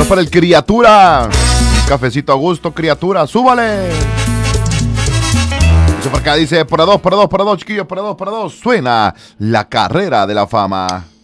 para el criatura. Un cafecito a gusto, criatura, súbale. Eso por acá dice, para dos, chiquillos, para dos. Suena la carrera de la fama.